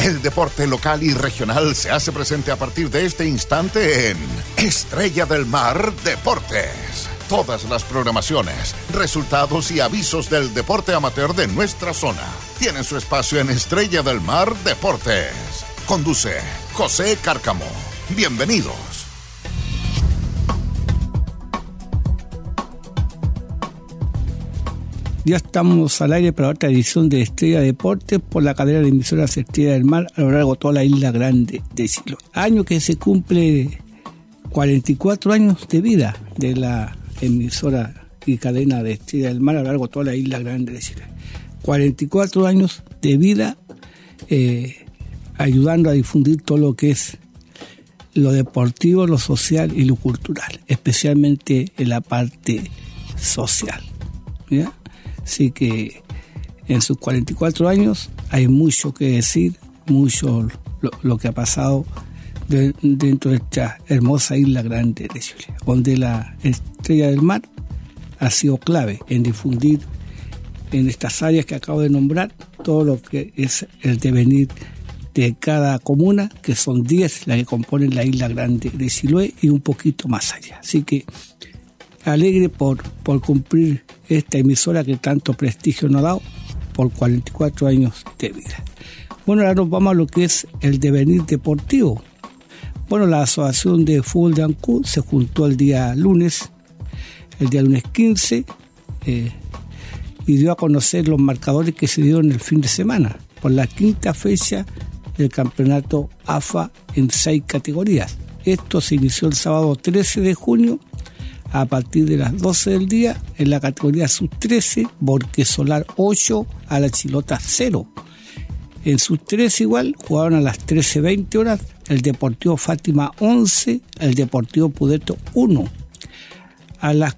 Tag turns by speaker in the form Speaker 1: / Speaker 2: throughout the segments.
Speaker 1: El deporte local y regional se hace presente a partir de este instante en Estrella del Mar Deportes. Todas las programaciones, resultados y avisos del deporte amateur de nuestra zona tienen su espacio en Estrella del Mar Deportes. Conduce José Cárcamo. Bienvenidos.
Speaker 2: Ya estamos al aire para otra edición de Estrella Deportes por la cadena de emisoras Estrella del Mar a lo largo de toda la isla grande de Chiloé. Año que se cumple 44 años de vida de la emisora y cadena de Estrella del Mar a lo largo de toda la isla grande de Chiloé. 44 años de vida ayudando a difundir todo lo que es lo deportivo, lo social y lo cultural, especialmente en la parte social, ¿ya? Así que en sus 44 años hay mucho que decir, mucho lo que ha pasado dentro de esta hermosa isla grande de Chile, donde la Estrella del Mar ha sido clave en difundir en estas áreas que acabo de nombrar todo lo que es el devenir de cada comuna, que son 10 las que componen la isla grande de Chiloé y un poquito más allá. Así que alegre por cumplir esta emisora que tanto prestigio nos ha dado por 44 años de vida. Bueno, ahora nos vamos a lo que es el devenir deportivo. Bueno, la Asociación de Fútbol de Ancud se juntó el día lunes 15, y dio a conocer los marcadores que se dieron el fin de semana por la quinta fecha del campeonato AFA en 6 categorías. Esto se inició el sábado 13 de junio a partir de las 12 del día en la categoría sub-13, Borque Solar 8 a la Chilota 0. En sub-13 igual jugaron a las 13:20 horas el Deportivo Fátima 11, el Deportivo Pudeto 1. A las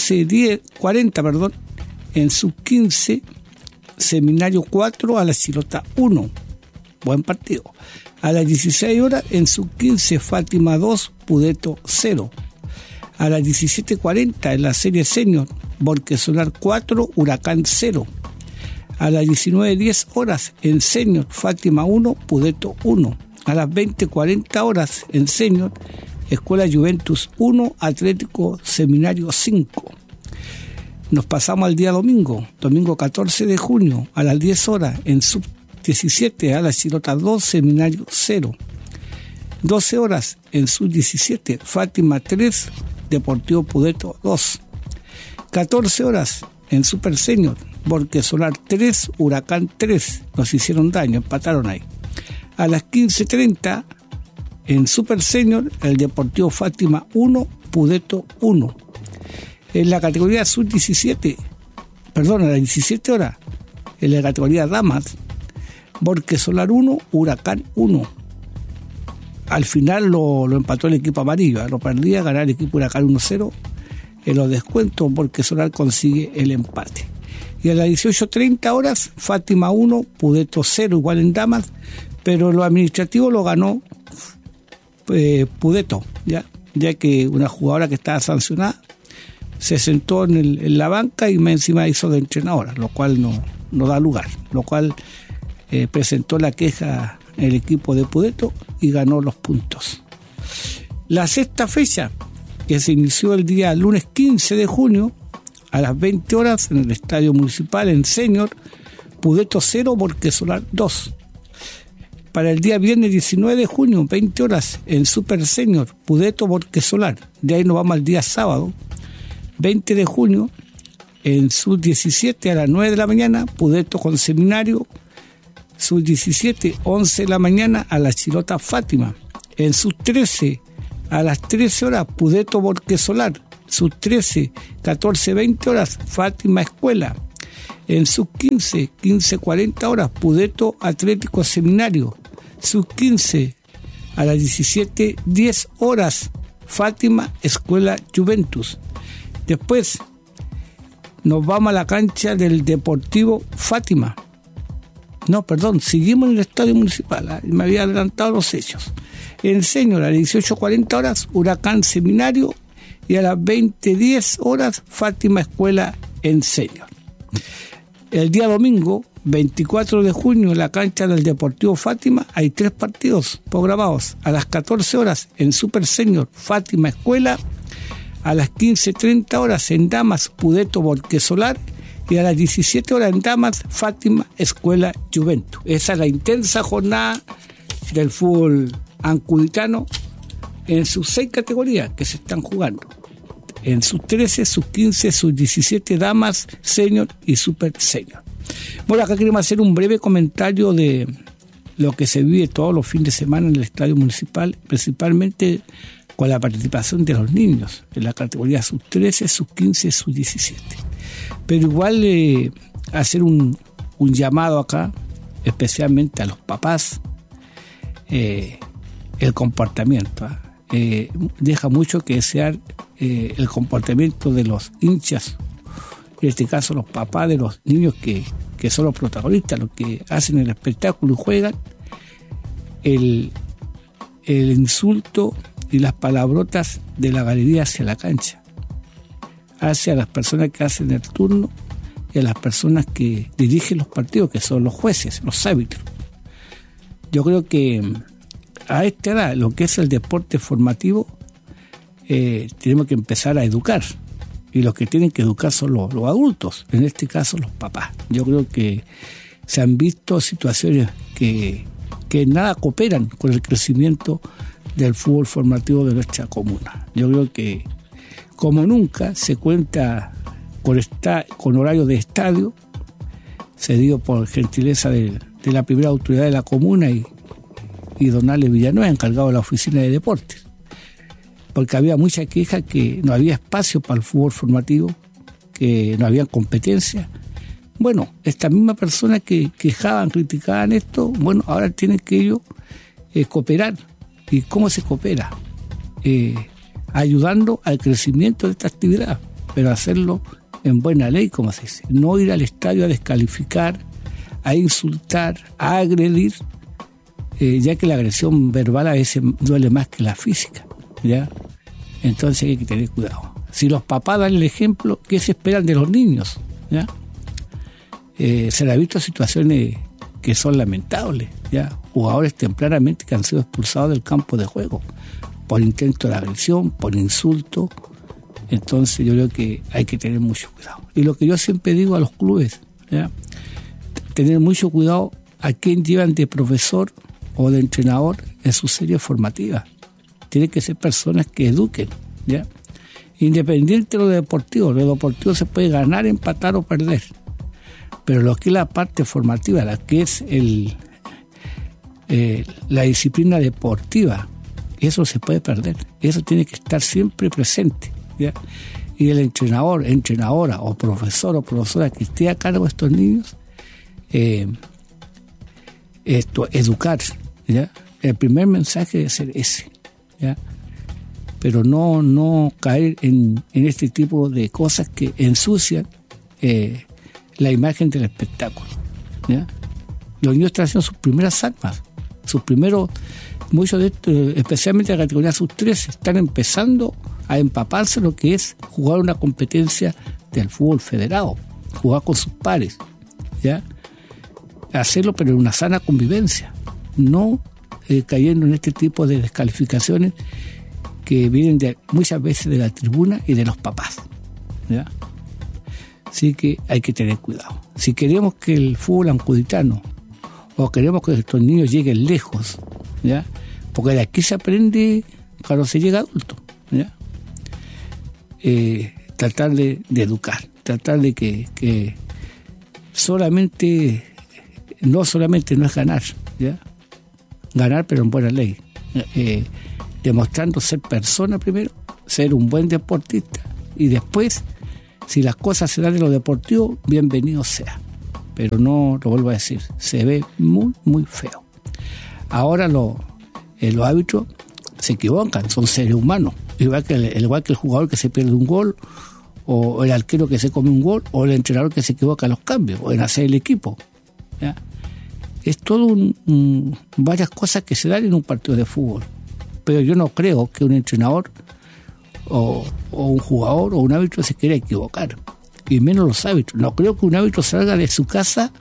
Speaker 2: 14:40, en sub-15, Seminario 4 a la Chilota 1. Buen partido. A las 16 horas en sub-15, Fátima 2, Pudeto 0. A las 17:40 en la serie senior, Borque Solar 4, Huracán 0. A las 19:10 horas en senior, Fátima 1, Pudeto 1. A las 20:40 horas en senior, Escuela Juventus 1, Atlético Seminario 5. Nos pasamos al día domingo 14 de junio, a las 10 horas en sub-17, a la Chilota 2, Seminario 0. 12 horas en sub-17, Fátima 3, Deportivo Pudeto 2. 14 horas en Super Senior, Borque Solar 3, Huracán 3. Nos hicieron daño, empataron ahí. A las 15:30 en Super Senior, el Deportivo Fátima 1, Pudeto 1. En la categoría sub-17, a las 17 horas, en la categoría Damas, Borque Solar 1, Huracán 1. Al final lo empató el equipo amarillo, lo perdía, ganar el equipo Huracán 1-0. En los descuentos, Borque Solar consigue el empate. Y a las 18:30 horas, Fátima 1, Pudeto 0, igual en damas, pero lo administrativo lo ganó Pudeto, ya que una jugadora que estaba sancionada se sentó en la banca y más encima hizo de entrenadora, lo cual no da lugar, lo cual presentó la queja el equipo de Pudeto y ganó los puntos. La sexta fecha, que se inició el día lunes 15 de junio a las 20 horas en el Estadio Municipal en Senior, Pudeto 0, Borque Solar 2. Para el día viernes 19 de junio, 20 horas en Super Senior, Pudeto, Borque Solar. De ahí nos vamos al día sábado 20 de junio en Sub-17 a las 9 de la mañana, Pudeto con Seminario. Sub-17, 11 de la mañana a la Chilota Fátima. En Sub-13 a las 13 horas, Pudeto, Borque Solar. Sub-13, 14:20 horas, Fátima Escuela. En Sub-15, 15:40 horas, Pudeto, Atlético Seminario. Sub-15 a las 17:10 horas, Fátima Escuela Juventus. Después nos vamos a la cancha del Deportivo Fátima. Seguimos en el Estadio Municipal, me había adelantado los hechos. En Senior, a las 18:40 horas, Huracán Seminario, y a las 20:10 horas, Fátima Escuela en Senior. El día domingo, 24 de junio en la cancha del Deportivo Fátima hay 3 partidos programados. A las 14 horas en Super Senior Fátima Escuela, a las 15:30 horas en Damas Pudeto Borquesolar y a las 17 horas en Damas Fátima Escuela Juventus. Esa es la intensa jornada del fútbol ancuditano en sus 6 categorías que se están jugando. En sus 13, sus 15, sus 17 Damas, Senior y Super Senior. Bueno, acá queremos hacer un breve comentario de lo que se vive todos los fines de semana en el estadio municipal, principalmente con la participación de los niños en la categoría sub 13, sub 15, sub 17. Pero igual hacer un llamado acá, especialmente a los papás, el comportamiento. Deja mucho que desear el comportamiento de los hinchas, en este caso los papás de los niños que son los protagonistas, los que hacen el espectáculo y juegan, el insulto y las palabrotas de la galería hacia la cancha, hacia las personas que hacen el turno y a las personas que dirigen los partidos, que son los jueces, los árbitros. Yo creo que a esta edad, lo que es el deporte formativo, tenemos que empezar a educar. Y los que tienen que educar son los adultos, en este caso los papás. Yo creo que se han visto situaciones que nada cooperan con el crecimiento del fútbol formativo de nuestra comuna. Yo creo que como nunca se cuenta con horario de estadio, cedido por gentileza de la primera autoridad de la comuna y don Ale Villanueva, encargado de la oficina de deportes, porque había mucha queja que no había espacio para el fútbol formativo, que no había competencia. Bueno, estas mismas personas que quejaban, criticaban esto, bueno, ahora tienen que ellos cooperar. ¿Y cómo se coopera? Ayudando al crecimiento de esta actividad, pero hacerlo en buena ley, como se dice. No ir al estadio a descalificar, a insultar, a agredir, ya que la agresión verbal a veces duele más que la física, ¿ya? Entonces hay que tener cuidado. Si los papás dan el ejemplo, ¿qué se esperan de los niños? ¿Ya? Se le ha visto situaciones que son lamentables, ¿ya? Jugadores tempranamente que han sido expulsados del campo de juego por intento de agresión, por insulto. Entonces yo creo que hay que tener mucho cuidado. Y lo que yo siempre digo a los clubes, ¿ya? Tener mucho cuidado a quién llevan de profesor o de entrenador en su serie formativa. Tienen que ser personas que eduquen, ¿ya? Independiente de lo deportivo se puede ganar, empatar o perder. Pero lo que es la parte formativa, la que es la disciplina deportiva, eso se puede perder. Eso tiene que estar siempre presente, ¿ya? Y el entrenador, entrenadora o profesor o profesora que esté a cargo de estos niños, educar, ¿ya? El primer mensaje debe ser ese, ¿ya? Pero no caer en este tipo de cosas que ensucian la imagen del espectáculo, ¿ya? Los niños están haciendo sus primeras armas, muchos de estos, especialmente la categoría sub-13, están empezando a empaparse lo que es jugar una competencia del fútbol federado, jugar con sus pares, ¿ya? Hacerlo pero en una sana convivencia, no cayendo en este tipo de descalificaciones que vienen muchas veces de la tribuna y de los papás, ¿ya? Así que hay que tener cuidado. Si queremos que el fútbol ancuditano o queremos que estos niños lleguen lejos, ¿ya? Porque de aquí se aprende cuando se llega adulto, ¿ya? Tratar de educar, tratar de que no solamente no es ganar, ¿ya? Ganar pero en buena ley, demostrando ser persona primero, ser un buen deportista y después, si las cosas se dan en lo deportivo, bienvenido sea. Pero no, lo vuelvo a decir, se ve muy, muy feo. Ahora los árbitros se equivocan, son seres humanos. Igual que el jugador que se pierde un gol, o el arquero que se come un gol, o el entrenador que se equivoca en los cambios, o en hacer el equipo, ¿ya? Es todo varias cosas que se dan en un partido de fútbol. Pero yo no creo que un entrenador o un jugador o un árbitro se quiera equivocar, y menos los árbitros. No creo que un árbitro salga de su casa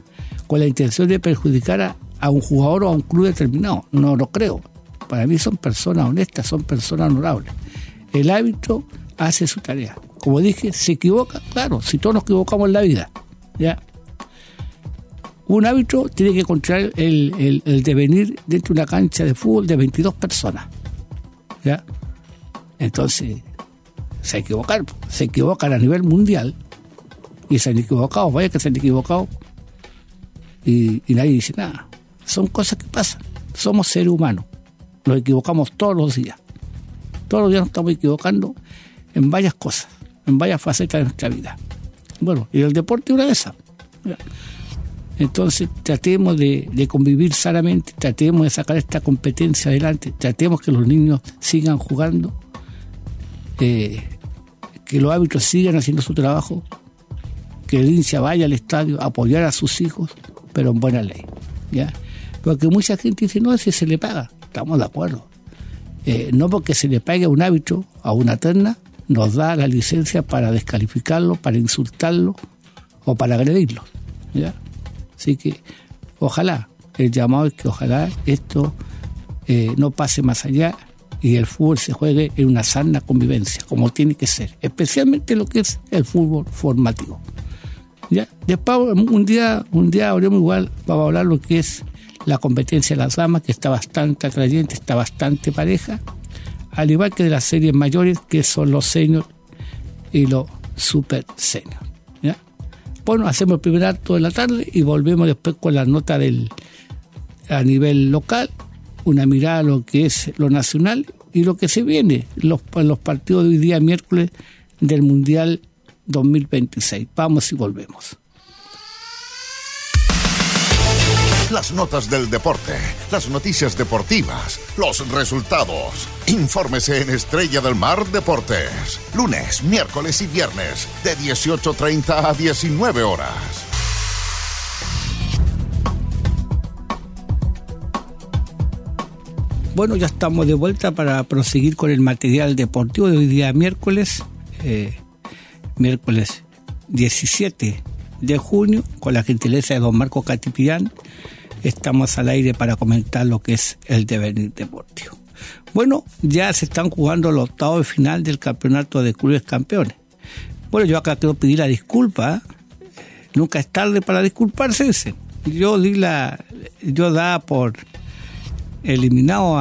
Speaker 2: con la intención de perjudicar a un jugador o a un club determinado. No lo creo. Para mí son personas honestas, son personas honorables. El árbitro hace su tarea. Como dije, se equivoca, claro, si todos nos equivocamos en la vida, ¿ya? Un árbitro tiene que controlar el devenir dentro de una cancha de fútbol de 22 personas, ¿ya? Entonces, se equivocan a nivel mundial, y se han equivocado, vaya que se han equivocado, y nadie dice nada. Son cosas que pasan, somos seres humanos, nos equivocamos todos los días nos estamos equivocando en varias cosas, en varias facetas de nuestra vida. Bueno, y el deporte es una de esas, ¿ya? Entonces tratemos de convivir sanamente, tratemos de sacar esta competencia adelante, tratemos que los niños sigan jugando, que los árbitros sigan haciendo su trabajo, que el hincha vaya al estadio a apoyar a sus hijos, pero en buena ley, ¿ya? Porque mucha gente dice, no, si se le paga, estamos de acuerdo. No porque se le pague a un árbitro, a una terna, nos da la licencia para descalificarlo, para insultarlo o para agredirlo, ¿ya? Así que ojalá, el llamado es que ojalá esto no pase más allá y el fútbol se juegue en una sana convivencia, como tiene que ser, especialmente lo que es el fútbol formativo, ¿ya? Después un día hablemos igual, vamos a hablar lo que es la competencia de las damas, que está bastante atrayente, está bastante pareja, al igual que de las series mayores, que son los senior y los super senior, ¿ya? Bueno, hacemos el primer acto de la tarde y volvemos después con la nota a nivel local, una mirada a lo que es lo nacional y lo que se viene, los partidos de hoy día miércoles del Mundial 2026. Vamos y volvemos.
Speaker 1: Las notas del deporte, las noticias deportivas, los resultados. Infórmese en Estrella del Mar Deportes. Lunes, miércoles y viernes, de 18:30 a 19 horas.
Speaker 2: Bueno, ya estamos de vuelta para proseguir con el material deportivo de hoy día miércoles 17 de junio, con la gentileza de don Marco Catipillán. Estamos al aire para comentar lo que es el devenir deportivo. Bueno, ya se están jugando los octavos de final del campeonato de clubes campeones. Bueno, yo acá quiero pedir la disculpa. Nunca es tarde para disculparse, dicen. Yo daba por eliminado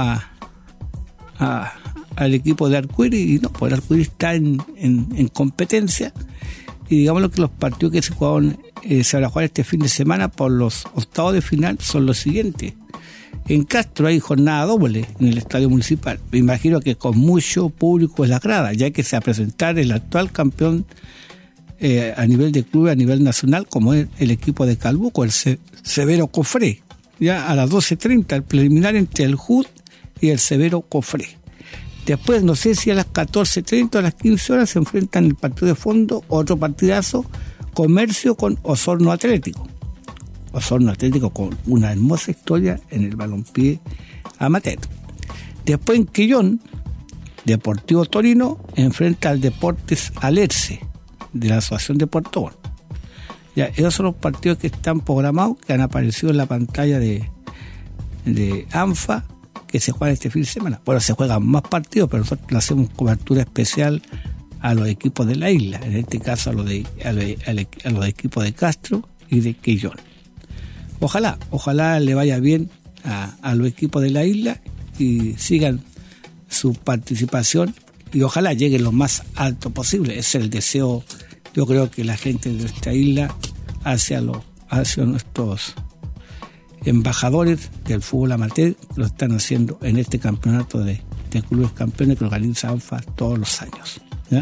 Speaker 2: al equipo de Arcoíris, y no, pues el Arcoíris está en competencia, y digamos que los partidos que se jugaron se van a jugar este fin de semana por los octavos de final son los siguientes. En Castro hay jornada doble en el estadio municipal. Me imagino que con mucho público en la grada, ya que se va a presentar el actual campeón a nivel de club, a nivel nacional, como es el equipo de Calbuco, el Severo Cofré. Ya a las 12:30 el preliminar entre el JUD y el Severo Cofré. Después, no sé si a las 14:30 o a las 15 horas se enfrentan el partido de fondo, otro partidazo, Comercio con Osorno Atlético. Osorno Atlético con una hermosa historia en el balompié amateur. Después en Quillón, Deportivo Torino enfrenta al Deportes Alerce de la Asociación de Puerto Montt. Ya, esos son los partidos que están programados, que han aparecido en la pantalla de ANFA, que se juegan este fin de semana. Bueno, se juegan más partidos, pero nosotros le hacemos cobertura especial a los equipos de la isla, en este caso a los equipos de Castro y de Quillón. Ojalá le vaya bien a los equipos de la isla y sigan su participación, y ojalá lleguen lo más alto posible. Es el deseo, yo creo, que la gente de nuestra isla hacia nuestros embajadores del fútbol amateur, lo están haciendo en este campeonato de clubes campeones que organiza ANFA todos los años, ¿ya?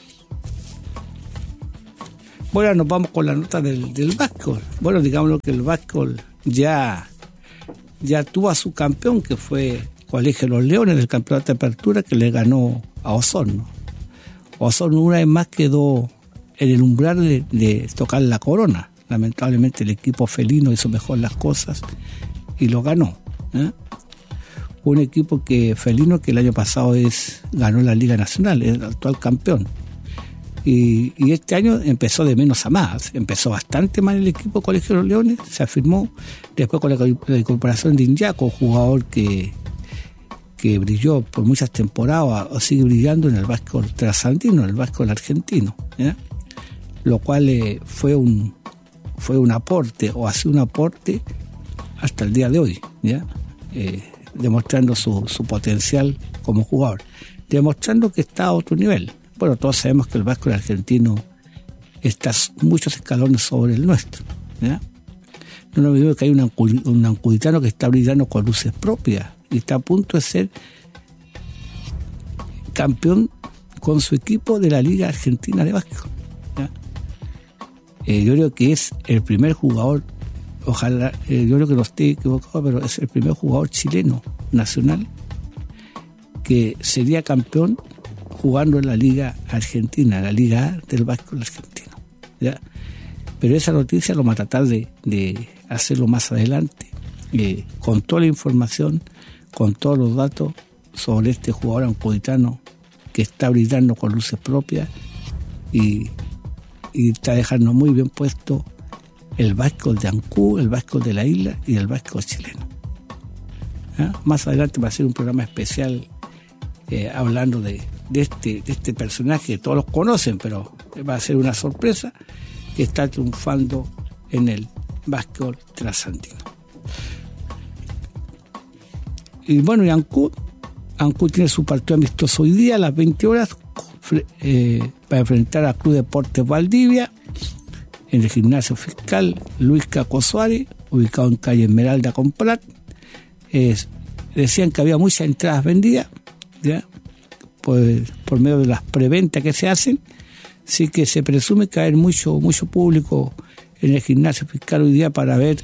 Speaker 2: Bueno, nos vamos con la nota del básquetbol. Bueno, digamos que el básquetbol ya tuvo a su campeón, que fue Colegio Los Leones, del campeonato de apertura, que le ganó a Osorno. Osorno una vez más quedó en el umbral de tocar la corona. Lamentablemente el equipo felino hizo mejor las cosas y lo ganó, ¿eh? Un equipo felino que el año pasado ganó la Liga Nacional, es el actual campeón. Y este año empezó de menos a más. Empezó bastante mal el equipo Colegio de los Leones, se afirmó. Después con la incorporación de Iñaco, jugador que brilló por muchas temporadas o sigue brillando en el básquetbol trasandino, en el básquetbol argentino, ¿ya? Lo cual fue un aporte, o ha sido un aporte hasta el día de hoy, ¿ya? Demostrando su potencial como jugador, demostrando que está a otro nivel. Bueno, todos sabemos que el básquetbol argentino está muchos escalones sobre el nuestro, ¿ya? No nos olvidemos que hay un ancuditano que está brillando con luces propias y está a punto de ser campeón con su equipo de la Liga Argentina de Básquetbol, ¿ya? Yo creo que es el primer jugador, ojalá, yo creo que no esté equivocado, pero es el primer jugador chileno nacional que sería campeón jugando en la Liga Argentina, la Liga A del básquetbol argentino, ¿ya? Pero esa noticia lo vamos a tratar de hacerlo más adelante, con toda la información, con todos los datos sobre este jugador ancuditano que está brillando con luces propias y está dejando muy bien puesto el básquetbol de Ancud, el básquetbol de la isla y el básquetbol chileno, ¿ya? Más adelante va a ser un programa especial hablando de este personaje que todos los conocen, pero va a ser una sorpresa, que está triunfando en el básquetbol trasandino. Y bueno, y Ancud tiene su partido amistoso hoy día a las 20 horas para enfrentar a Club Deportes Valdivia en el gimnasio fiscal Luis Caco Suárez, ubicado en calle Esmeralda con Prat. Decían que había muchas entradas vendidas, ¿ya? Pues, por medio de las preventas que se hacen, sí que se presume que hay mucho público en el gimnasio fiscal hoy día para ver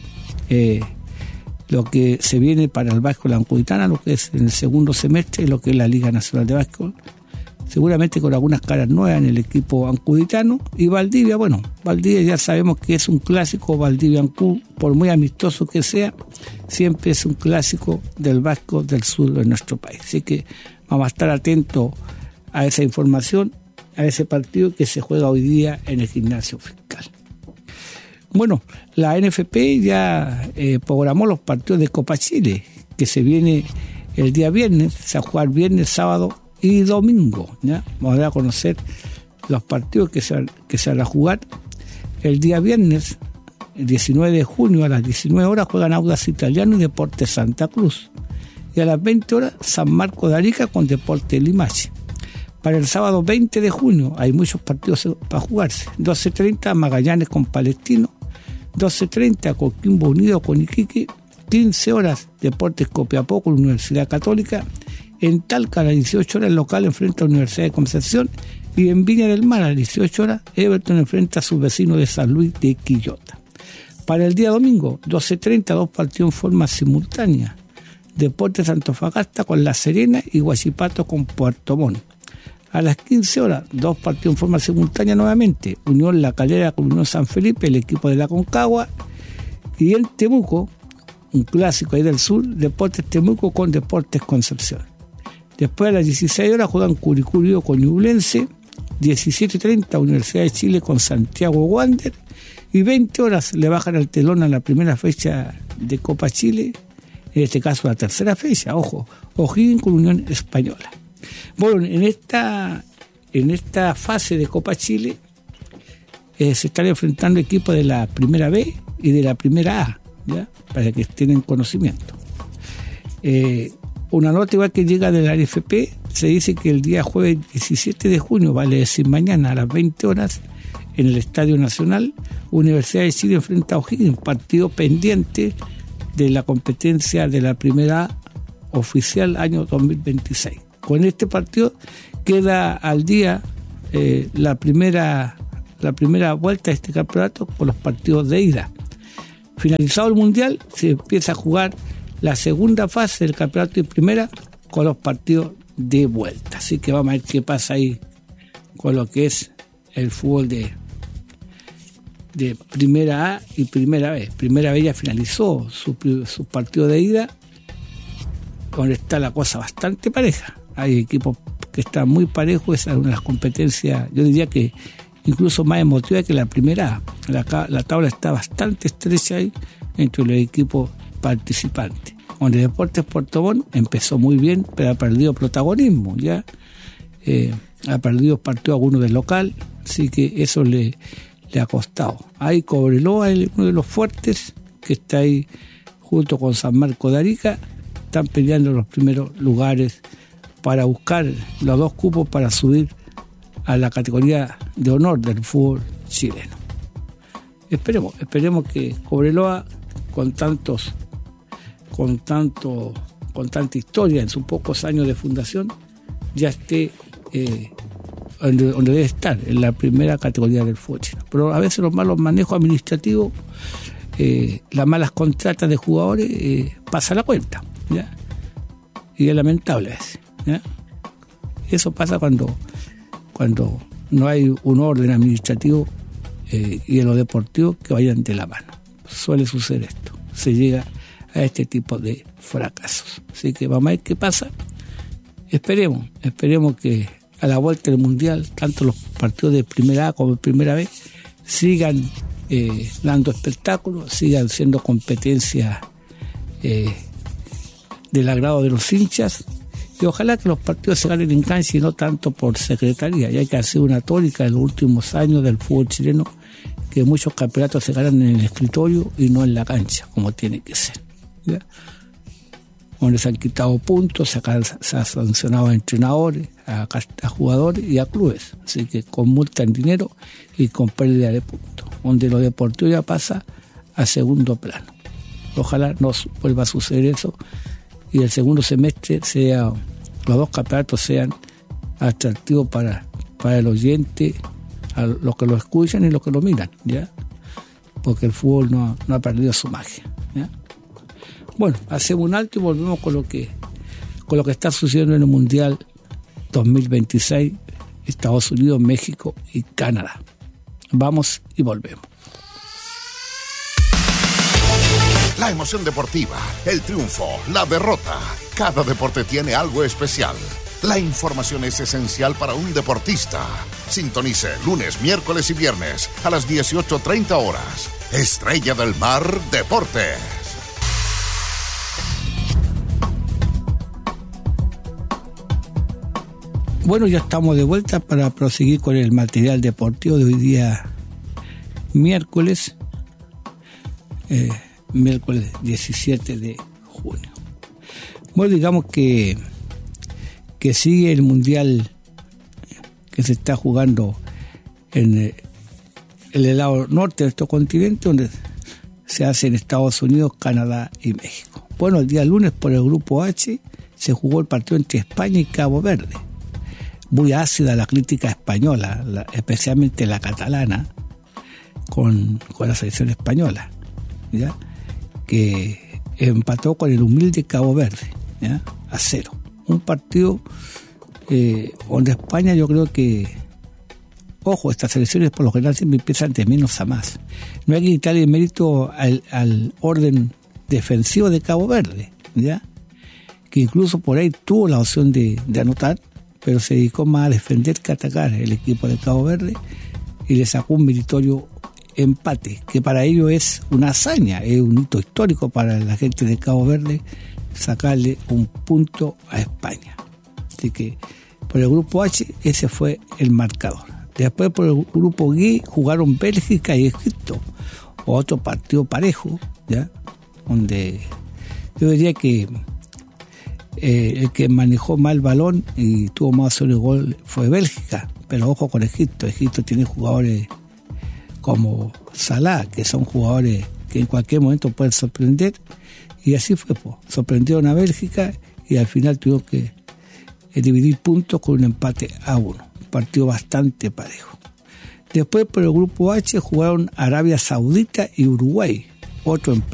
Speaker 2: lo que se viene para el básquetbol ancuditano, lo que es en el segundo semestre, lo que es la Liga Nacional de Básquetbol, seguramente con algunas caras nuevas en el equipo ancuditano. Y Valdivia, bueno, Valdivia ya sabemos que es un clásico, Valdivia-Ancud, por muy amistoso que sea, siempre es un clásico del básquetbol del sur de nuestro país. Así que vamos a estar atentos a esa información, a ese partido que se juega hoy día en el gimnasio fiscal. Bueno, la NFP ya programó los partidos de Copa Chile, que se viene el día viernes, se va a jugar viernes, sábado y domingo, ¿ya? Vamos a dar a conocer los partidos que se van a jugar el día viernes, el 19 de junio a las 19 horas juegan Audax Italiano y Deportes Santa Cruz. Y a las 20 horas San Marcos de Arica con Deportes Limache. Para el sábado 20 de junio hay muchos partidos para jugarse. 12:30 Magallanes con Palestino, 12:30 Coquimbo Unido con Iquique, 15 horas Deportes Copiapó con Universidad Católica, en Talca a las 18 horas el local enfrenta a la Universidad de Concepción y en Viña del Mar a las 18 horas Everton enfrenta a sus vecinos de San Luis de Quillota. Para el día domingo 12:30 dos partidos en forma simultánea. Deportes Antofagasta con La Serena y Huachipato con Puerto Montt. A las 15 horas, dos partidos en forma simultánea nuevamente. Unión La Calera con Unión San Felipe, el equipo de la Concagua. Y en Temuco, un clásico ahí del sur, Deportes Temuco con Deportes Concepción. Después a las 16 horas juegan Curicó con Ñublense. 17:30 Universidad de Chile con Santiago Wander. Y 20 horas le bajan el telón a la primera fecha de Copa Chile. En este caso la tercera fecha, ojo, O'Higgins con Unión Española. Bueno, en esta fase de Copa Chile se están enfrentando equipos de la primera B y de la primera A, ¿ya? Para que estén en conocimiento. Una nota igual que llega de la NFP, se dice que el día jueves 17 de junio, vale decir mañana a las 20 horas, en el Estadio Nacional, Universidad de Chile enfrenta a O'Higgins, partido pendiente de la competencia de la primera A oficial año 2026. Con este partido queda al día la primera vuelta de este campeonato con los partidos de ida. Finalizado el Mundial, se empieza a jugar la segunda fase del campeonato de primera con los partidos de vuelta. Así que vamos a ver qué pasa ahí con lo que es el fútbol de primera A y primera B. Primera B ya finalizó su partido de ida, donde está la cosa bastante pareja. Hay equipos que está muy parejo. Esa es una de las competencias, yo diría que incluso más emotiva que la primera. La tabla está bastante estrecha ahí entre los equipos participantes. Donde Deportes Puerto Montt empezó muy bien, pero ha perdido protagonismo, ya ha perdido partidos algunos del local, así que eso le ha costado. Ahí Cobreloa es uno de los fuertes, que está ahí junto con San Marcos de Arica, están peleando los primeros lugares para buscar los 2 cupos para subir a la categoría de honor del fútbol chileno. Esperemos que Cobreloa, con tanta historia en sus pocos años de fundación, ya esté donde debe estar, en la primera categoría del fútbol chileno. Pero a veces los malos manejos administrativos, las malas contratas de jugadores, pasa la cuenta, ¿ya? Y es lamentable eso, ¿ya? Eso pasa cuando no hay un orden administrativo y en lo deportivo que vayan de la mano. Suele suceder esto, se llega a este tipo de fracasos. Así que vamos a ver qué pasa. Esperemos que a la vuelta del Mundial, tanto los partidos de primera A como de primera B sigan dando espectáculos, sigan siendo competencias del agrado de los hinchas, y ojalá que los partidos se ganen en cancha y no tanto por secretaría, ya que ha sido una tónica en los últimos años del fútbol chileno que muchos campeonatos se ganan en el escritorio y no en la cancha, como tiene que ser, ¿ya? Donde se han quitado puntos, se ha sancionado a entrenadores, a jugadores y a clubes, así que con multa en dinero y con pérdida de puntos, donde lo deportivo ya pasa a segundo plano. Ojalá no vuelva a suceder eso y el segundo semestre los 2 campeonatos sean atractivos para el oyente, a los que lo escuchan y los que lo miran, ¿ya? Porque el fútbol no ha perdido su magia, ¿ya? Bueno, hacemos un alto y volvemos con lo que está sucediendo en el Mundial 2026, Estados Unidos, México y Canadá. Vamos y volvemos.
Speaker 1: La emoción deportiva, el triunfo, la derrota. Cada deporte tiene algo especial. La información es esencial para un deportista. Sintonice lunes, miércoles y viernes a las 18:30 horas. Estrella del Mar Deportes.
Speaker 2: Bueno, ya estamos de vuelta para proseguir con el material deportivo de hoy día, miércoles 17 de junio. Bueno, digamos que sigue el Mundial que se está jugando en el lado norte de nuestro continente, donde se hace en Estados Unidos, Canadá y México. Bueno, el día lunes por el grupo H se jugó el partido entre España y Cabo Verde. Muy ácida la crítica española, especialmente la catalana, con la selección española, ¿ya? Que empató con el humilde Cabo Verde, ¿ya? A 0. Un partido donde España, yo creo que, ojo, estas selecciones por lo general siempre empiezan de menos a más. No hay que quitarle el mérito al orden defensivo de Cabo Verde, ¿ya? Que incluso por ahí tuvo la opción de anotar, pero se dedicó más a defender que a atacar el equipo de Cabo Verde y le sacó un meritorio empate, que para ellos es una hazaña, es un hito histórico para la gente de Cabo Verde sacarle un punto a España. Así que por el grupo H ese fue el marcador. Después por el grupo G jugaron Bélgica y Egipto, otro partido parejo, ¿ya? Donde yo diría que el que manejó mal el balón y tuvo más sobre el gol fue Bélgica, pero ojo con Egipto. Egipto tiene jugadores como Salah, que son jugadores que en cualquier momento pueden sorprender, y así fue, sorprendieron a Bélgica y al final tuvieron que dividir puntos con un empate a 1, un partido bastante parejo. Después por el grupo H jugaron Arabia Saudita y Uruguay, otro empate.